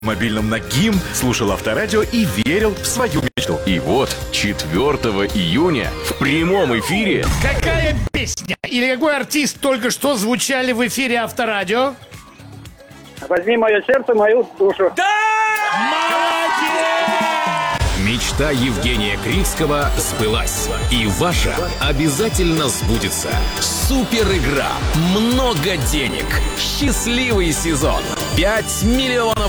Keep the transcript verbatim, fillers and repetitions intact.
мобильном на ГИМ, слушал Авторадио и верил в свою мечту. И вот четвёртого июня в прямом эфире... Какая песня или какой артист только что звучали в эфире Авторадио? Возьми мое сердце, мою душу. Да! Молодец! Мечта Евгения Крицкого сбылась. И ваша обязательно сбудется. Супер игра. Много денег. Счастливый сезон. пять миллионов